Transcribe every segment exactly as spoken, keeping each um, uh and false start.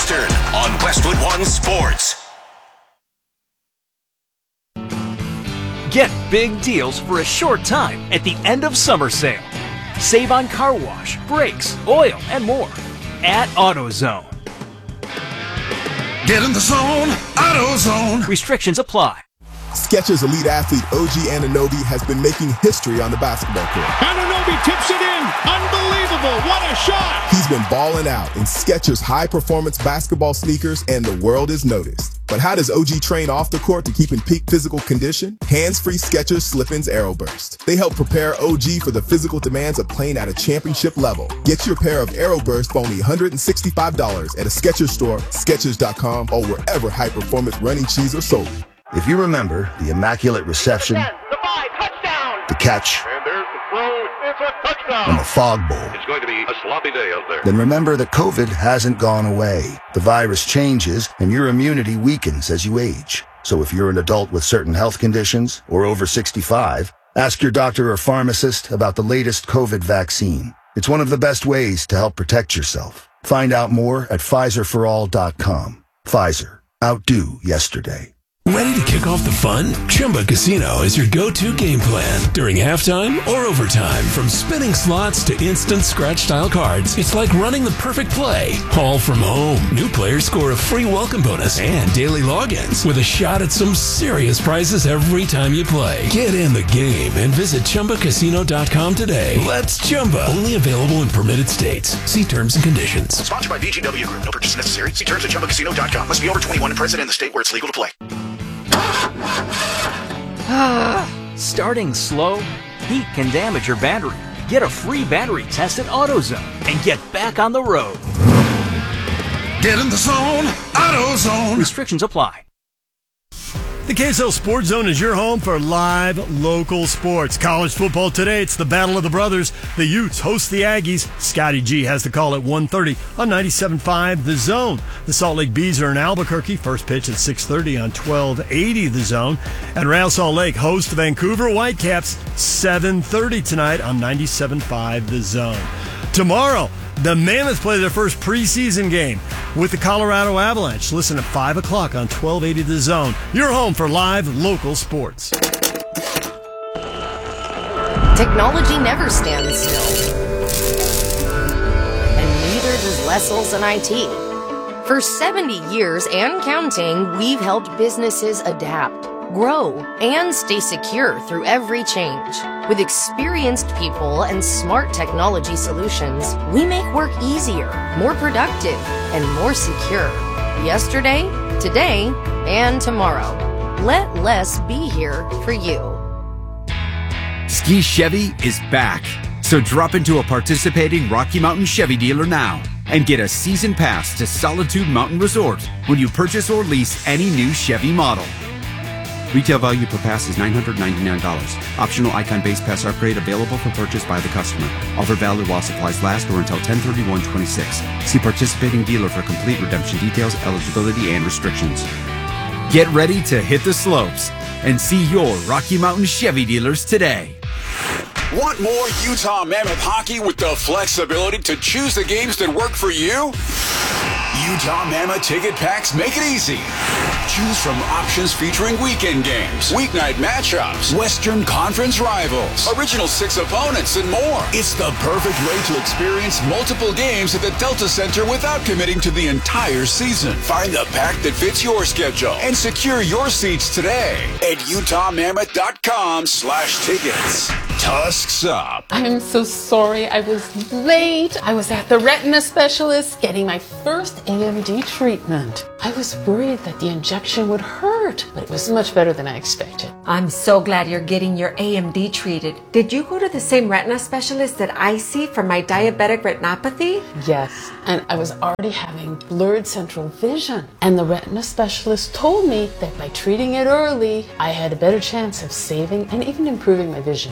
Eastern on Westwood One Sports. Get big deals for a short time at the end of summer sale. Save on car wash, brakes, oil, and more at AutoZone. Get in the zone, AutoZone. Restrictions apply. Skechers elite athlete O G Anunoby has been making history on the basketball court. Anunoby tips it in. Unbelievable. What a shot. He's been balling out in Skechers high-performance basketball sneakers, and the world is noticed. But how does O G train off the court to keep in peak physical condition? Hands-free Skechers Slip-ins Aeroburst. They help prepare O G for the physical demands of playing at a championship level. Get your pair of Aeroburst for only one hundred sixty-five dollars at a Skechers store, Skechers dot com, or wherever high-performance running shoes are sold. If you remember the immaculate reception, ten, the five, touchdown. the catch, And there's the throw. It's a touchdown. and the fog bowl, It's going to be a sloppy day out there. then remember that COVID hasn't gone away. The virus changes and your immunity weakens as you age. So if you're an adult with certain health conditions or over sixty-five, ask your doctor or pharmacist about the latest COVID vaccine. It's one of the best ways to help protect yourself. Find out more at Pfizer for all dot com. Pfizer. Outdo yesterday. Ready to kick off the fun? Chumba Casino is your go-to game plan during halftime or overtime. From spinning slots to instant scratch-style cards, it's like running the perfect play, all from home. New players score a free welcome bonus and daily logins with a shot at some serious prizes every time you play. Get in the game and visit Chumba Casino dot com today. Let's Chumba. Only available in permitted states. See terms and conditions. Sponsored by V G W Group. No purchase necessary. See terms at Chumba Casino dot com. Must be over twenty-one and present in the state where it's legal to play. Starting slow? Heat can damage your battery. Get a free battery test at AutoZone and get back on the road. Get in the zone, AutoZone. Restrictions apply. The K S L Sports Zone is your home for live local sports. College football today, it's the Battle of the Brothers. The Utes host the Aggies. Scotty G has the call at one thirty on ninety-seven point five The Zone. The Salt Lake Bees are in Albuquerque. First pitch at six thirty on twelve eighty The Zone. And Real Salt Lake hosts the Vancouver Whitecaps seven thirty tonight on ninety-seven point five The Zone. Tomorrow, the Mammoths play their first preseason game with the Colorado Avalanche. Listen at five o'clock on twelve eighty The Zone. Your home for live local sports. Technology never stands still. And neither does Lessel's and I T. For seventy years and counting, we've helped businesses adapt, grow, and stay secure through every change. With experienced people and smart technology solutions, we make work easier, more productive, and more secure. Yesterday, today, and tomorrow. Let less be here for you. Ski Chevy is back. So drop into a participating Rocky Mountain Chevy dealer now and get a season pass to Solitude Mountain Resort when you purchase or lease any new Chevy model. Retail value per pass is nine hundred ninety-nine dollars. Optional Icon base pass upgrade available for purchase by the customer. Offer valid while supplies last or until ten thirty-one twenty-six. See participating dealer for complete redemption details, eligibility, and restrictions. Get ready to hit the slopes and see your Rocky Mountain Chevy dealers today. Want more Utah Mammoth hockey with the flexibility to choose the games that work for you? Utah Mammoth ticket packs make it easy. Choose from options featuring weekend games, weeknight matchups, Western Conference rivals, original six opponents, and more. It's the perfect way to experience multiple games at the Delta Center without committing to the entire season. Find the pack that fits your schedule and secure your seats today at Utah Mammoth dot com slash tickets. Tusks up. I'm so sorry I was late. I was at the retina specialist getting my first A M D treatment. I was worried that the injection would hurt, but it was much better than I expected. I'm so glad you're getting your A M D treated. Did you go to the same retina specialist that I see for my diabetic retinopathy? Yes, and I was already having blurred central vision. And the retina specialist told me that by treating it early, I had a better chance of saving and even improving my vision. It's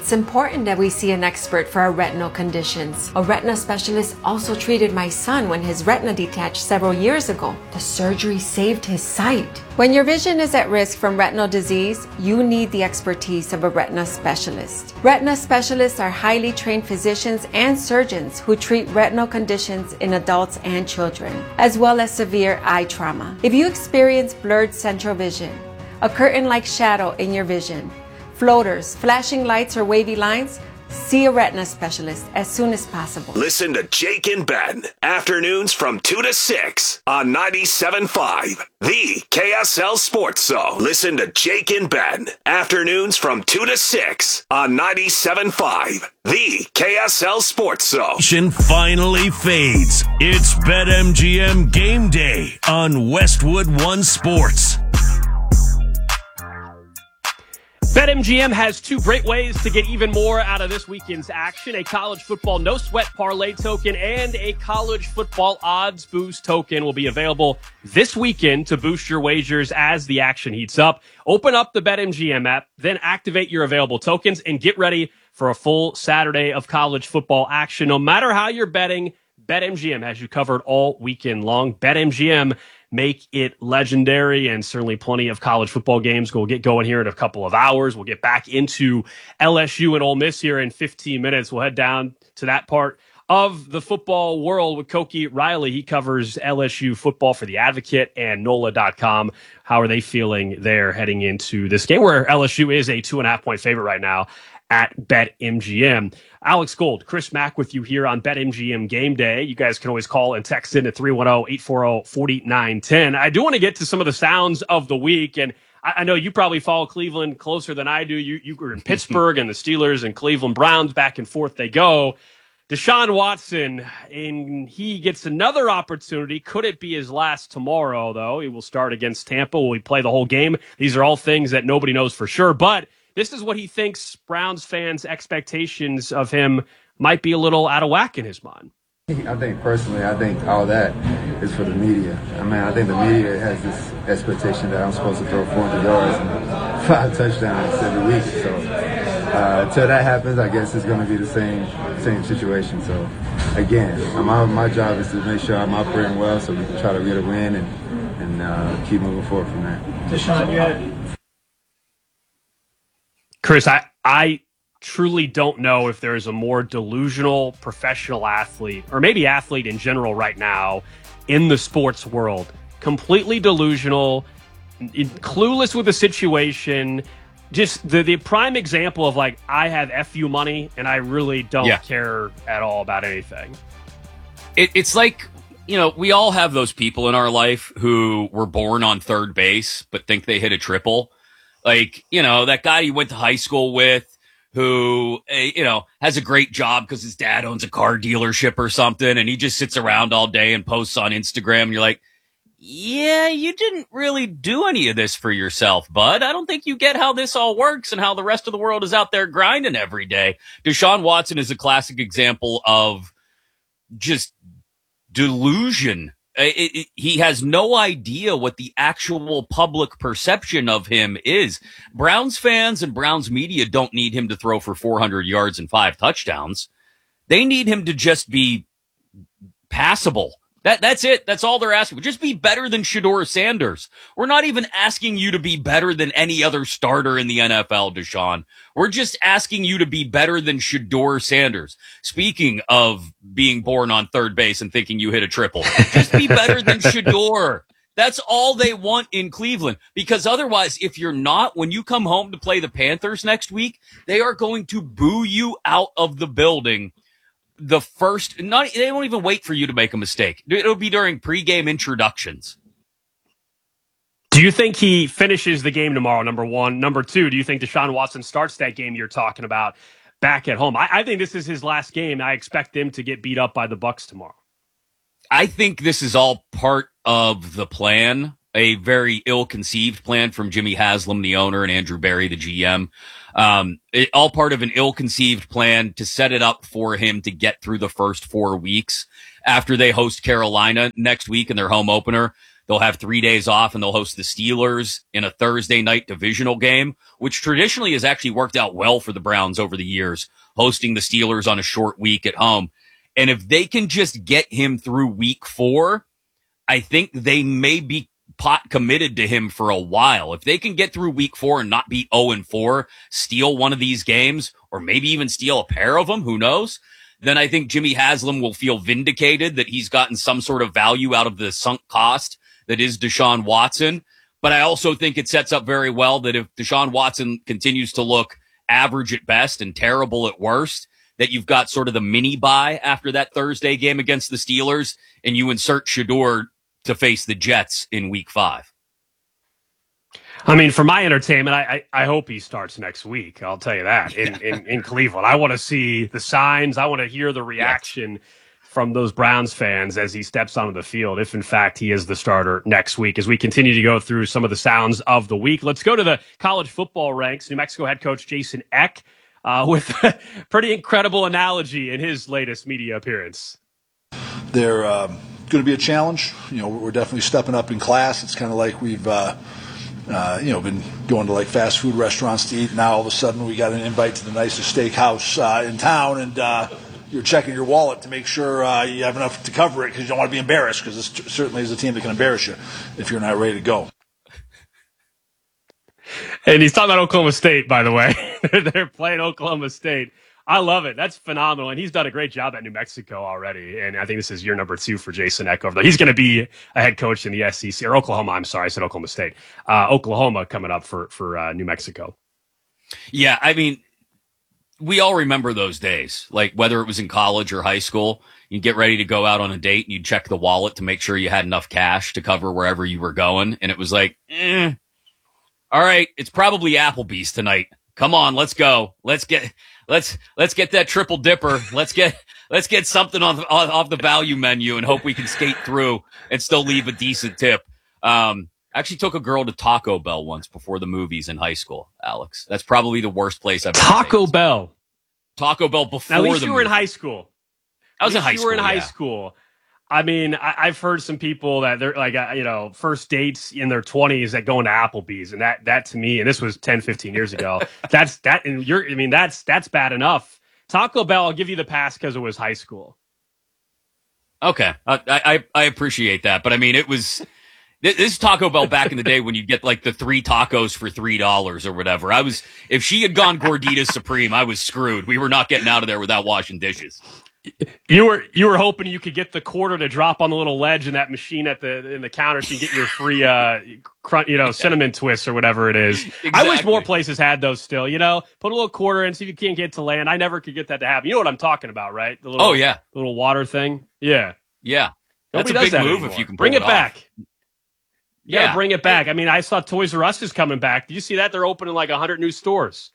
It's important that we see an expert for our retinal conditions. A retina specialist also treated my son when his retina detached several years ago. The surgery saved his sight. When your vision is at risk from retinal disease, you need the expertise of a retina specialist. Retina specialists are highly trained physicians and surgeons who treat retinal conditions in adults and children, as well as severe eye trauma. If you experience blurred central vision, a curtain-like shadow in your vision, floaters, flashing lights, or wavy lines, see a retina specialist as soon as possible. Listen to Jake and Ben, afternoons from two to six on ninety-seven point five, the K S L Sports Zone. Listen to Jake and Ben, afternoons from two to six on ninety-seven point five, the K S L Sports Zone. Finally fades. It's BetMGM Game Day on Westwood One Sports. BetMGM has two great ways to get even more out of this weekend's action: a college football no sweat parlay token and a college football odds boost token will be available this weekend to boost your wagers as the action heats up. Open up the BetMGM app, then activate your available tokens and get ready for a full Saturday of college football action. No matter how you're betting, BetMGM has you covered all weekend long. BetMGM, make it legendary, and certainly plenty of college football games will get going here in a couple of hours. We'll get back into L S U and Ole Miss here in fifteen minutes. We'll head down to that part of the football world with Koki Riley. He covers L S U football for The Advocate and N O L A dot com. How are they feeling there heading into this game where L S U is a two and a half point favorite right now at BetMGM? Alex Gold, Chris Mack with you here on BetMGM Game Day. You guys can always call and text in at three one zero, eight four zero, four nine one zero. I do want to get to some of the sounds of the week, and I, I know you probably follow Cleveland closer than I do. You, you were in Pittsburgh, and the Steelers and Cleveland Browns, back and forth they go. Deshaun Watson, and he gets another opportunity. Could it be his last tomorrow, though? He will start against Tampa. Will he play the whole game? These are all things that nobody knows for sure, but this is what he thinks Browns fans' expectations of him might be a little out of whack in his mind. I think personally, I think all that is for the media. I mean, I think the media has this expectation that I'm supposed to throw four hundred yards and five touchdowns every week. So uh, until that happens, I guess it's going to be the same same situation. So again, my my job is to make sure I'm operating well, so we can try to get a win and and uh, keep moving forward from there. Deshaun, you had. Chris, I, I truly don't know if there is a more delusional professional athlete, or maybe athlete in general right now, in the sports world. Completely delusional, clueless with the situation. Just the, the prime example of, like, I have F U money and I really don't yeah. care at all about anything. It, it's like, you know, we all have those people in our life who were born on third base but think they hit a triple. Like, you know, that guy you went to high school with who, you know, has a great job because his dad owns a car dealership or something, and he just sits around all day and posts on Instagram. And you're like, yeah, you didn't really do any of this for yourself, bud. I don't think you get how this all works and how the rest of the world is out there grinding every day. Deshaun Watson is a classic example of just delusion. It, it, he has no idea what the actual public perception of him is. Browns fans and Browns media don't need him to throw for four hundred yards and five touchdowns. They need him to just be passable. That, that's it. That's all they're asking. Just be better than Shedeur Sanders. We're not even asking you to be better than any other starter in the N F L, Deshaun. We're just asking you to be better than Shedeur Sanders. Speaking of being born on third base and thinking you hit a triple, just be better than Shedeur. That's all they want in Cleveland. Because otherwise, if you're not, when you come home to play the Panthers next week, they are going to boo you out of the building. The first, not they won't even wait for you to make a mistake. It'll be during pregame introductions. Do you think he finishes the game tomorrow, number one? Number two, do you think Deshaun Watson starts that game you're talking about back at home? I, I think this is his last game. I expect him to get beat up by the Bucs tomorrow. I think this is all part of the plan, a very ill-conceived plan from Jimmy Haslam, the owner, and Andrew Berry, the G M. Um, it, all part of an ill-conceived plan to set it up for him to get through the first four weeks after they host Carolina next week in their home opener, They'll have three days off, and they'll host the Steelers in a Thursday night divisional game, which traditionally has actually worked out well for the Browns over the years, hosting the Steelers on a short week at home. And if they can just get him through week four, I think they may be pot committed to him for a while. If they can get through week four and not be oh and four, steal one of these games, or maybe even steal a pair of them, who knows? Then I think Jimmy Haslam will feel vindicated that he's gotten some sort of value out of the sunk cost that is Deshaun Watson. But I also think it sets up very well that if Deshaun Watson continues to look average at best and terrible at worst, that you've got sort of the mini bye after that Thursday game against the Steelers, and you insert Shedeur to face the Jets in week five. I mean, for my entertainment, I, I, I hope he starts next week. I'll tell you that in, in, in Cleveland. I want to see the signs. I want to hear the reaction yes. from those Browns fans as he steps onto the field, if in fact he is the starter next week. As we continue to go through some of the sounds of the week, let's go to the college football ranks. New Mexico head coach Jason Eck uh, with a pretty incredible analogy in his latest media appearance. They're um, going to be a challenge. You know, we're definitely stepping up in class. It's kind of like we've uh, uh, you know been going to like fast food restaurants to eat. Now all of a sudden we got an invite to the nicest steakhouse uh, in town, and uh, you're checking your wallet to make sure uh, you have enough to cover it because you don't want to be embarrassed, because this certainly is a team that can embarrass you if you're not ready to go. And he's talking about Oklahoma State, by the way. They're playing Oklahoma State. I love it. That's phenomenal. And he's done a great job at New Mexico already. And I think this is year number two for Jason Eck over there. He's going to be a head coach in the S E C, or Oklahoma. I'm sorry, I said Oklahoma State. Uh, Oklahoma coming up for, for uh, New Mexico. Yeah, I mean, we all remember those days, like whether it was in college or high school. You'd get ready to go out on a date and you'd check the wallet to make sure you had enough cash to cover wherever you were going. And it was like, eh, all right, it's probably Applebee's tonight. Come on, let's go. Let's get, let's, let's get that triple dipper. Let's get, let's get something on, on off the value menu and hope we can skate through and still leave a decent tip. Um, I actually took a girl to Taco Bell once before the movies in high school, Alex. That's probably the worst place I've ever been. Taco Bell. Taco Bell before now, at least the you were movie. in high school. I was in high you school. You were in yeah. high school. I mean, I, I've heard some people that they're like, uh, you know, first dates in their twenties that go into Applebee's, and that, that to me, and this was ten, fifteen years ago. that's that, and you're, I mean, that's that's bad enough. Taco Bell, I'll give you the pass because it was high school. Okay, I, I I appreciate that, but I mean, it was this is Taco Bell back in the day when you get like the three tacos for three dollars or whatever. I was if she had gone Gorditas Supreme, I was screwed. We were not getting out of there without washing dishes. You were you were hoping you could get the quarter to drop on the little ledge in that machine at the in the counter so you get your free uh crunch, you know, cinnamon twists or whatever it is. Exactly. I wish more places had those still. You know, put a little quarter in, see if you can't get to land. I never could get that to happen. You know what I'm talking about, right? The little, oh yeah, the little water thing. Yeah, yeah. That's Nobody a big move anymore. if you can bring pull it, it back. Yeah, yeah, bring it back. I mean, I saw Toys R Us is coming back. Did you see that? They're opening like a hundred new stores.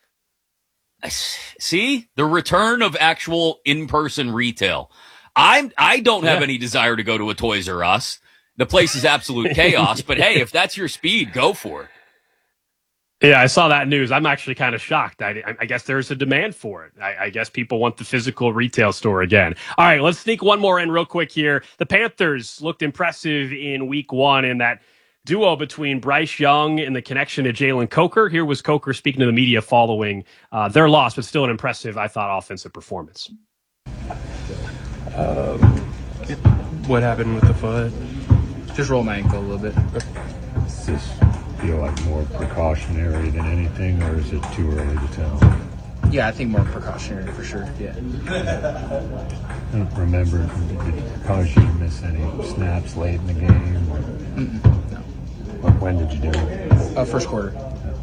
See the return of actual in-person retail. I'm, I don't have yeah. any desire to go to a Toys R Us. The place is absolute chaos, but hey, if that's your speed, go for it. Yeah, I saw that news. I'm actually kind of shocked. I, I guess there's a demand for it. I, I guess people want the physical retail store again. All right, let's sneak one more in real quick here. The Panthers looked impressive in week one in that duo between Bryce Young and the connection to Jalen Coker. Here was Coker speaking to the media following uh, their loss, but still an impressive, I thought, offensive performance. Um, what happened with the foot? Just roll my ankle a little bit. Does this feel like more precautionary than anything, or is it too early to tell? Yeah, I think more precautionary for sure, yeah. I don't remember, did it cause you to miss any snaps late in the game? Or? Mm-mm, no. When did you do it? Uh, first quarter.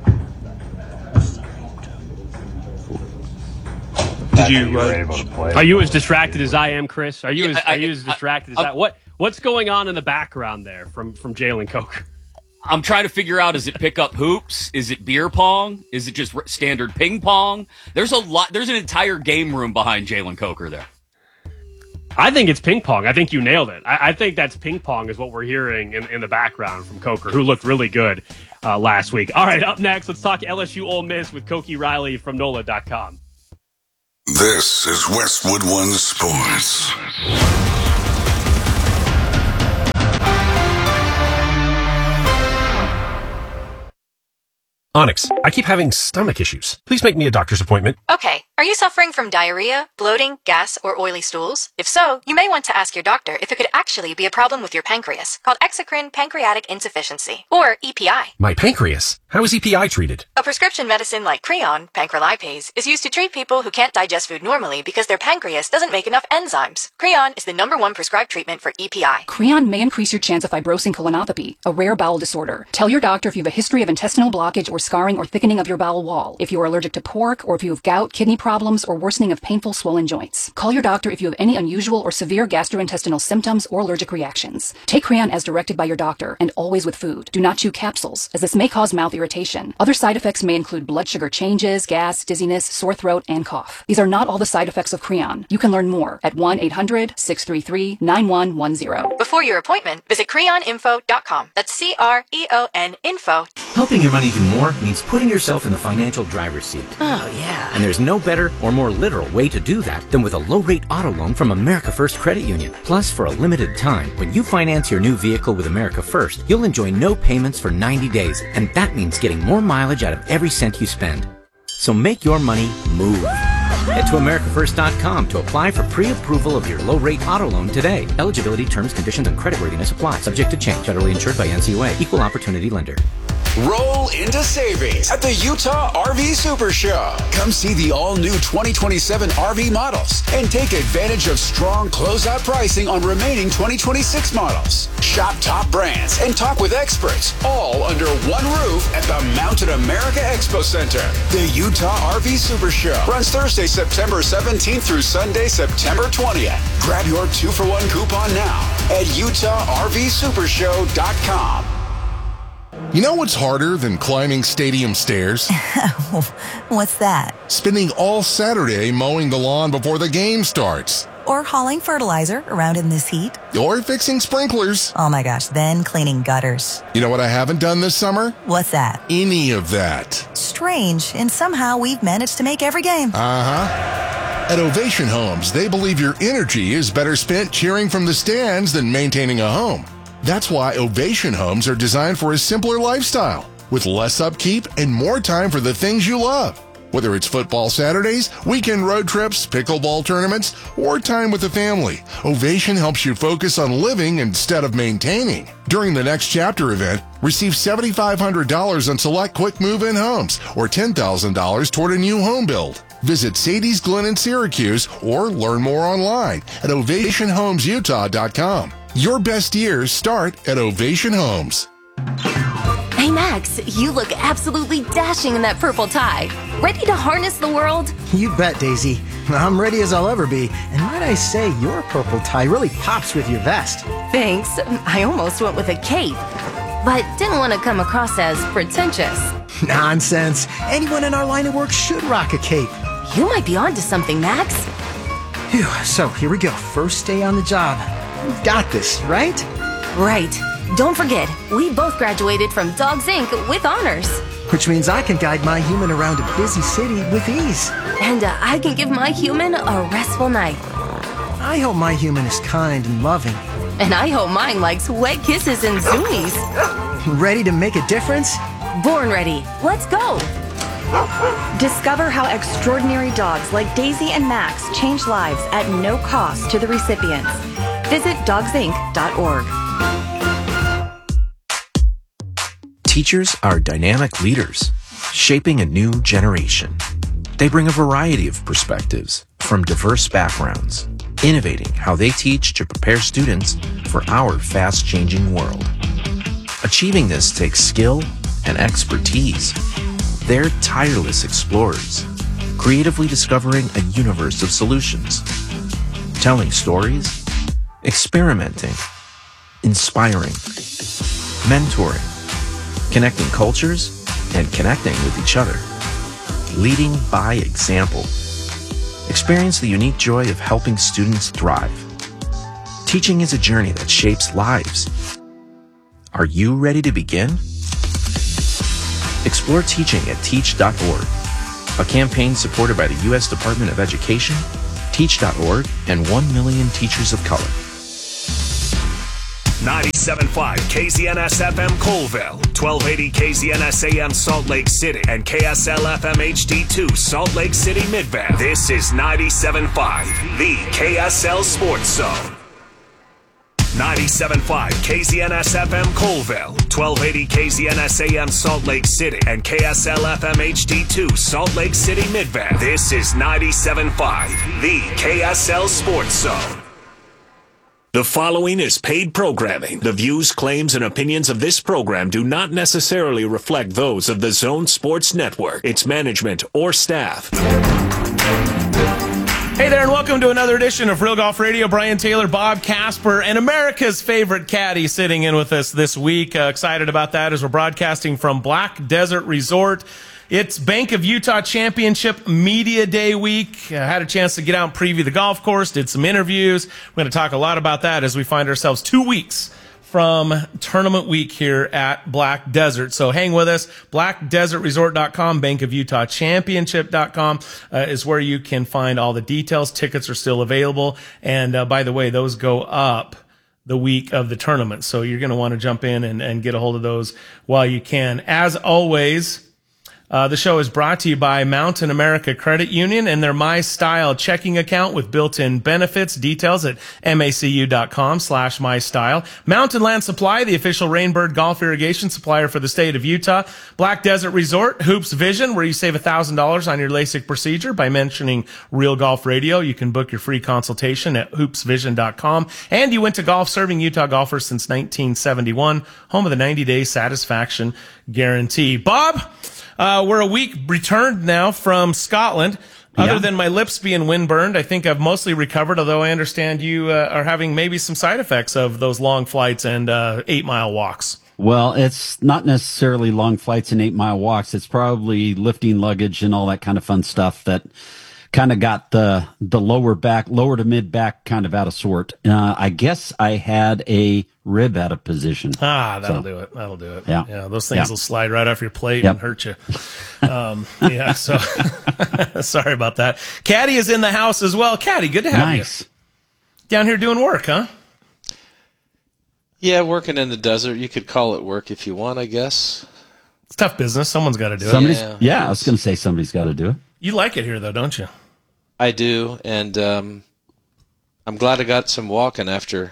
Did you, uh, are you as distracted as I am, Chris? Are you yeah, as I, are you as distracted I, as I? What what's going on in the background there from from Jalen Coker? I'm trying to figure out: is it pick up hoops? Is it beer pong? Is it just standard ping pong? There's a lot. There's an entire game room behind Jalen Coker there. I think it's ping pong. I think you nailed it. I, I think that's ping pong is what we're hearing in, in the background from Coker, who looked really good uh, last week. All right, up next, let's talk L S U Ole Miss with Koki Riley from N O L A dot com. This is Westwood One Sports. Onyx, I keep having stomach issues. Please make me a doctor's appointment. Okay, are you suffering from diarrhea, bloating, gas, or oily stools? If so, you may want to ask your doctor if it could actually be a problem with your pancreas, called exocrine pancreatic insufficiency, or E P I. My pancreas? How is E P I treated? A prescription medicine like Creon, pancrelipase, is used to treat people who can't digest food normally because their pancreas doesn't make enough enzymes. Creon is the number one prescribed treatment for E P I. Creon may increase your chance of fibrosing colonopathy, a rare bowel disorder. Tell your doctor if you have a history of intestinal blockage or scarring or thickening of your bowel wall, if you are allergic to pork, or if you have gout, kidney problems, or worsening of painful swollen joints. Call your doctor if you have any unusual or severe gastrointestinal symptoms or allergic reactions. Take Creon as directed by your doctor, and always with food. Do not chew capsules, as this may cause mouth irritation. Other side effects may include blood sugar changes, gas, dizziness, sore throat, and cough. These are not all the side effects of Creon. You can learn more at one eight hundred, six three three, nine one one zero. Before your appointment, visit creon info dot com. That's C R E O N info. Helping your money do more means putting yourself in the financial driver's seat. Oh, yeah. And there's no better or more literal way to do that than with a low-rate auto loan from America First Credit Union. Plus, for a limited time, when you finance your new vehicle with America First, you'll enjoy no payments for ninety days, and that means getting more mileage out of every cent you spend. So make your money move. Head to america first dot com to apply for pre-approval of your low-rate auto loan today. Eligibility, terms, conditions, and creditworthiness apply. Subject to change. Federally insured by N C U A. Equal opportunity lender. Roll into savings at the Utah R V Super Show. Come see the all-new twenty twenty-seven R V models and take advantage of strong closeout pricing on remaining twenty twenty-six models. Shop top brands and talk with experts, all under one roof at the Mountain America Expo Center. The Utah R V Super Show runs Thursday, September seventeenth through Sunday, September twentieth. Grab your two-for-one coupon now at utah r v super show dot com. You know what's harder than climbing stadium stairs? What's that? Spending all Saturday mowing the lawn before the game starts. Or hauling fertilizer around in this heat. Or fixing sprinklers. Oh my gosh, then cleaning gutters. You know what I haven't done this summer? What's that? Any of that. Strange, and somehow we've managed to make every game. Uh-huh. At Ovation Homes, they believe your energy is better spent cheering from the stands than maintaining a home. That's why Ovation Homes are designed for a simpler lifestyle, with less upkeep and more time for the things you love. Whether it's football Saturdays, weekend road trips, pickleball tournaments, or time with the family, Ovation helps you focus on living instead of maintaining. During the Next Chapter event, receive seven thousand five hundred dollars on select quick move-in homes or ten thousand dollars toward a new home build. Visit Sadie's Glen in Syracuse or learn more online at ovation homes utah dot com. Your best years start at Ovation Homes. Hey Max, you look absolutely dashing in that purple tie. Ready to harness the world? You bet, Daisy. I'm ready as I'll ever be. And might I say, your purple tie really pops with your vest. Thanks. I almost went with a cape, but didn't want to come across as pretentious. Nonsense. Anyone in our line of work should rock a cape. You might be onto something, Max. Phew, so here we go. First day on the job. We've got this, right? Right. Don't forget, we both graduated from Dogs Incorporated with honors. Which means I can guide my human around a busy city with ease. And uh, I can give my human a restful night. I hope my human is kind and loving. And I hope mine likes wet kisses and zoomies. Ready to make a difference? Born ready. Let's go. Discover how extraordinary dogs like Daisy and Max change lives at no cost to the recipients. Visit dogs inc dot org. Teachers are dynamic leaders, shaping a new generation. They bring a variety of perspectives from diverse backgrounds, innovating how they teach to prepare students for our fast-changing world. Achieving this takes skill and expertise. They're tireless explorers, creatively discovering a universe of solutions, telling stories, experimenting, inspiring, mentoring, connecting cultures, and connecting with each other. Leading by example. Experience the unique joy of helping students thrive. Teaching is a journey that shapes lives. Are you ready to begin? Explore teaching at teach dot org, a campaign supported by the U S Department of Education, teach dot org, and one million Teachers of Color. ninety-seven point five K Z N S F M Colville, twelve eighty K Z N S A M Salt Lake City, and K S L F M H D two Salt Lake City Midvale. This is ninety-seven point five, the K S L Sports Zone. ninety-seven point five K Z N S F M Colville, twelve eighty K Z N S A M Salt Lake City, and K S L F M H D two Salt Lake City Midvale. This is ninety-seven point five, the K S L Sports Zone. The following is paid programming. The views, claims, and opinions of this program do not necessarily reflect those of the Zone Sports Network, its management, or staff. Hey there, and welcome to another edition of Real Golf Radio. Brian Taylor, Bob Casper, and America's favorite caddy sitting in with us this week. Uh, excited about that as we're broadcasting from Black Desert Resort. It's Bank of Utah Championship Media Day week. I had a chance to get out and preview the golf course, did some interviews. We're going to talk a lot about that as we find ourselves two weeks from tournament week here at Black Desert. So hang with us. black desert resort dot com, Bank of Utah Championship dot com uh, is where you can find all the details. Tickets are still available. And uh, by the way, those go up the week of the tournament. So you're going to want to jump in and, and get a hold of those while you can. As always, Uh, the show is brought to you by Mountain America Credit Union and their My Style checking account with built-in benefits. Details at macu.com slash My Style. Mountain Land Supply, the official Rainbird golf irrigation supplier for the state of Utah. Black Desert Resort, Hoops Vision, where you save one thousand dollars on your LASIK procedure by mentioning Real Golf Radio. You can book your free consultation at hoops vision dot com. And you went to golf, serving Utah golfers since nineteen seventy-one, home of the ninety-day satisfaction guarantee. Bob? Uh, we're a week returned now from Scotland. Other Yeah. than my lips being windburned, I think I've mostly recovered, although I understand you uh, are having maybe some side effects of those long flights and uh, eight-mile walks. Well, it's not necessarily long flights and eight-mile walks. It's probably lifting luggage and all that kind of fun stuff that kind of got the the lower back, lower to mid back kind of out of sort. Uh, I guess I had a rib out of position. Ah, that'll So, do it. That'll do it. Yeah. Yeah, those things Yeah. will slide right off your plate Yep. and hurt you. Um, yeah, so sorry about that. Caddy is in the house as well. Caddy, good to have Nice. you. Down here doing work, huh? Yeah, working in the desert. You could call it work if you want, I guess. It's tough business. Someone's got to do Somebody's, it. yeah, I was going to say somebody's got to do it. You like it here, though, don't you? I do, and um, I'm glad I got some walking after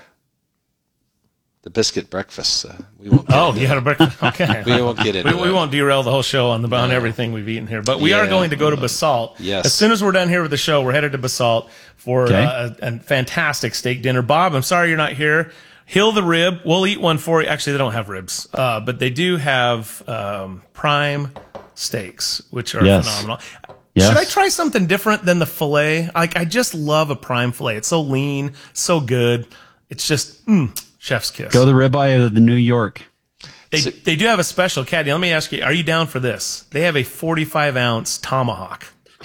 the biscuit breakfast. Uh, we won't. Get Oh, into you had a that. breakfast. Okay. we won't get into we, we it. won't derail the whole show on the on No. everything we've eaten here, but we are Yeah. going to go to Basalt. Yes. As soon as we're done here with the show, we're headed to Basalt for Okay. uh, a, a fantastic steak dinner. Bob, I'm sorry you're not here. Hill the Rib. We'll eat one for you. Actually, they don't have ribs, uh, but they do have um, prime steaks, which are Yes. phenomenal. Yes. Should I try something different than the filet? Like, I just love a prime filet. It's so lean, so good. It's just mm, chef's kiss. Go the ribeye of the New York. They they do have a special, Caddy. Let me ask you: are you down for this? They have a forty-five ounce tomahawk,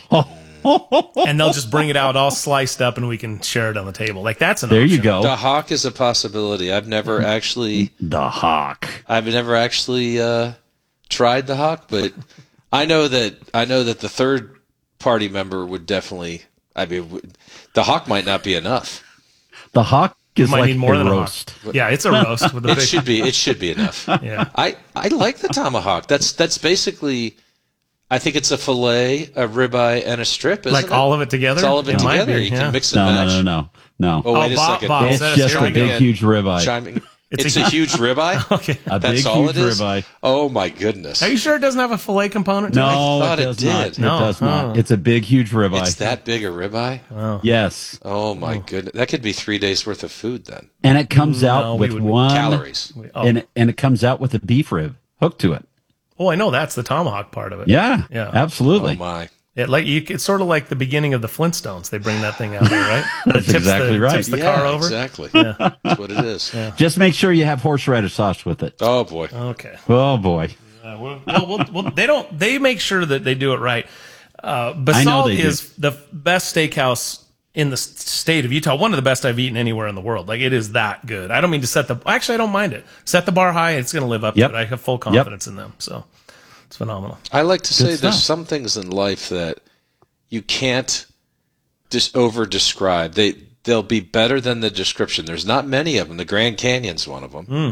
and they'll just bring it out all sliced up, and we can share it on the table. Like that's an There you option. go. The hawk is a possibility. I've never actually. The hawk. I've never actually uh, tried the hawk, but I know that I know that the third party member would definitely. I mean, would, the hawk might not be enough. The hawk You is might like need more a than roast. a hawk. Yeah, it's a roast with a It big. should be. It should be enough. Yeah. I, I like the tomahawk. That's that's basically. I think it's a fillet, a ribeye, and a strip. Isn't Like it? all of it together? It's all of it, It might together. be, You yeah. can mix and No, no, match. no, no, no. Oh, wait Oh, a Bob- second. Bob, It's Here just we a big, go. huge ribeye. Chiming. It's It's, a- a, huge ribeye. Okay. A That's big, all huge it is. ribeye. Oh my goodness! Are you sure it doesn't have a filet component? to No, it? thought it it does did. not. It No. does not. Oh. It's a big, huge ribeye. It's that big a ribeye? Oh. Yes. Oh my goodness! That could be three days worth of food then. And it comes No, out we with would- one Calories. Oh. and and it comes out with a beef rib hooked to it. Oh, I know that's the tomahawk part of it. Yeah, Yeah. absolutely. Oh my! It like you, it's sort of like the beginning of the Flintstones. They bring that thing out there, right? That's It tips exactly the, right. Tips the yeah, car over. exactly. Yeah. That's what it is. Just make sure you have horseradish sauce with it. Oh boy! Okay. Oh boy. Uh, well, well, well, well, they don't. They make sure that they do it right. Uh, I know Basalt they do. is the best steakhouse in the s- state of Utah. One of the best I've eaten anywhere in the world. Like it is that good. I don't mean to set the. Actually, I don't mind it. Set the bar high. It's going to live up Yep. to it. I have full confidence in them. So it's phenomenal. I like to say Good there's stuff. some things in life that you can't just over describe. They they'll be better than the description. There's not many of them. The Grand Canyon's one of them. Mm.